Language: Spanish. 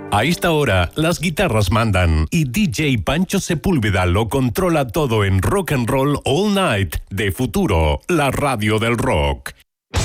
A esta hora, las guitarras mandan y DJ Pancho Sepúlveda lo controla todo en Rock and Roll All Night de Futuro, la radio del rock.